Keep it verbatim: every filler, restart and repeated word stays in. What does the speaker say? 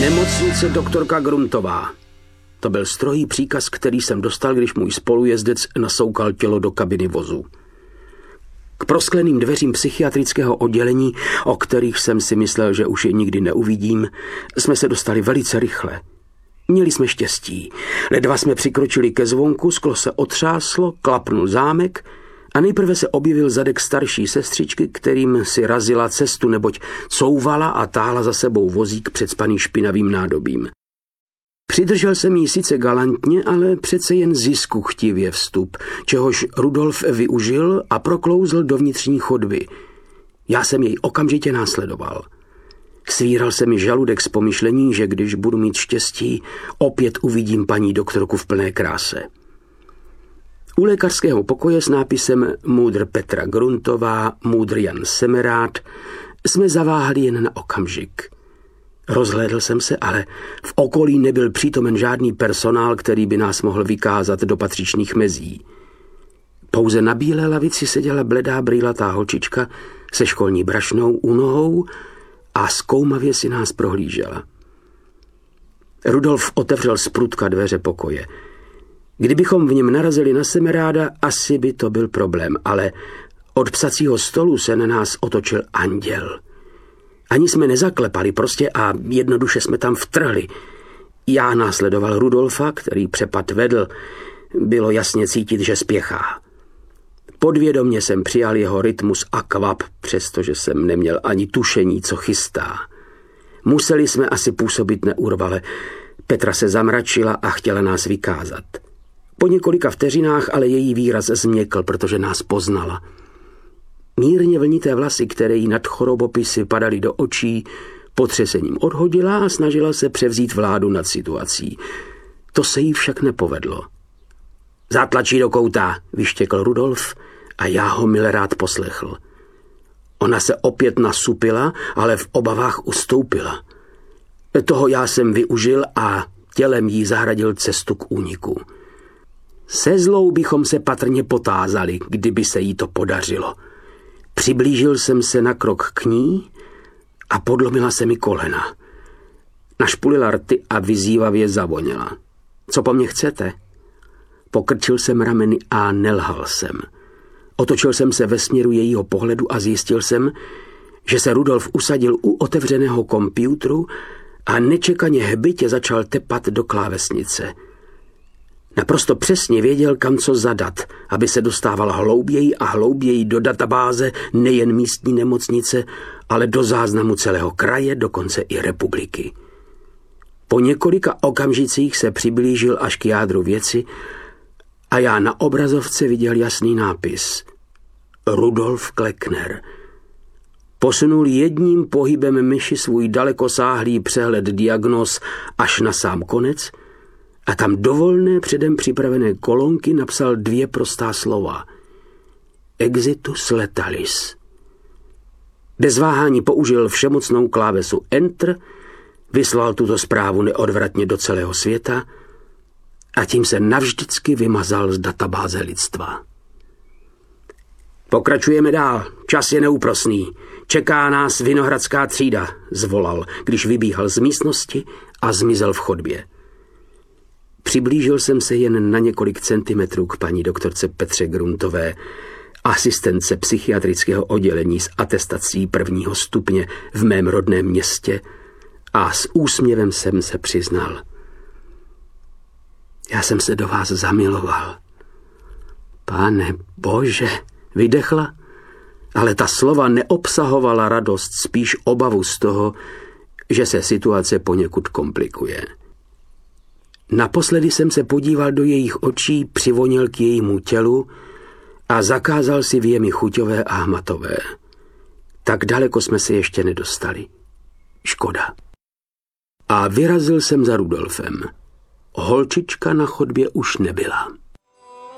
Nemocnice doktorka Gruntová. To byl strohý příkaz, který jsem dostal, když můj spolujezdec nasoukal tělo do kabiny vozu. K proskleným dveřím psychiatrického oddělení, o kterých jsem si myslel, že už je nikdy neuvidím, jsme se dostali velice rychle. Měli jsme štěstí. Ledva jsme přikročili ke zvonku, sklo se otřáslo, klapnul zámek a nejprve se objevil zadek starší sestřičky, kterým si razila cestu, neboť couvala a táhla za sebou vozík předspaný špinavým nádobím. Přidržel jsem jí sice galantně, ale přece jen ziskuchtivě vstup, čehož Rudolf využil a proklouzl do vnitřní chodby. Já jsem jej okamžitě následoval. Svíral se mi žaludek z pomyšlení, že když budu mít štěstí, opět uvidím paní doktorku v plné kráse. U lékařského pokoje s nápisem Můdr Petra Gruntová, Můdr Jan Semerád jsme zaváhli jen na okamžik. Rozhlédl jsem se, ale v okolí nebyl přítomen žádný personál, který by nás mohl vykázat do patřičných mezí. Pouze na bílé lavici seděla bledá brýlatá holčička se školní brašnou u nohou a zkoumavě si nás prohlížela. Rudolf otevřel zprutka dveře pokoje. Kdybychom v něm narazili na Semeráda, asi by to byl problém, ale od psacího stolu se na nás otočil anděl. Ani jsme nezaklepali prostě a jednoduše jsme tam vtrhli. Já následoval Rudolfa, který přepad vedl. Bylo jasně cítit, že spěchá. Podvědomě jsem přijal jeho rytmus a kvap, přestože jsem neměl ani tušení, co chystá. Museli jsme asi působit neurvale. Petra se zamračila a chtěla nás vykázat. Po několika vteřinách ale její výraz změkl, protože nás poznala. Mírně vlnité vlasy, které jí nad chorobopisy padaly do očí, potřesením odhodila a snažila se převzít vládu nad situací. To se jí však nepovedlo. Zatlačí do kouta, vyštěkl Rudolf a já ho mile rád poslechl. Ona se opět nasupila, ale v obavách ustoupila. Toho já jsem využil a tělem jí zahradil cestu k úniku. Se zlou bychom se patrně potázali, kdyby se jí to podařilo. Přiblížil jsem se na krok k ní a podlomila se mi kolena. Našpulila rty a vyzývavě zavoněla. Co po mně chcete? Pokrčil jsem rameny a nelhal jsem. Otočil jsem se ve směru jejího pohledu a zjistil jsem, že se Rudolf usadil u otevřeného kompjútru a nečekaně hbitě začal tepat do klávesnice. Naprosto přesně věděl, kam co zadat, aby se dostával hlouběji a hlouběji do databáze nejen místní nemocnice, ale do záznamu celého kraje, dokonce i republiky. Po několika okamžicích se přiblížil až k jádru věci a já na obrazovce viděl jasný nápis. Rudolf Kleckner. Posunul jedním pohybem myši svůj dalekosáhlý přehled diagnóz až na sám konec a tam do volné předem připravené kolonky napsal dvě prostá slova. Exitus letalis. Bez váhání použil všemocnou klávesu Enter, vyslal tuto zprávu neodvratně do celého světa a tím se navždycky vymazal z databáze lidstva. Pokračujeme dál, čas je neúprosný. Čeká nás vinohradská třída, zvolal, když vybíhal z místnosti a zmizel v chodbě. Přiblížil jsem se jen na několik centimetrů k paní doktorce Petře Gruntové, asistence psychiatrického oddělení s atestací prvního stupně v mém rodném městě a s úsměvem jsem se přiznal. Já jsem se do vás zamiloval. Pane Bože, vydechla, ale ta slova neobsahovala radost, spíš obavu z toho, že se situace poněkud komplikuje. Naposledy jsem se podíval do jejich očí, přivonil k jejímu tělu a zakázal si věmy chuťové a hmatové. Tak daleko jsme se ještě nedostali. Škoda. A vyrazil jsem za Rudolfem. Holčička na chodbě už nebyla.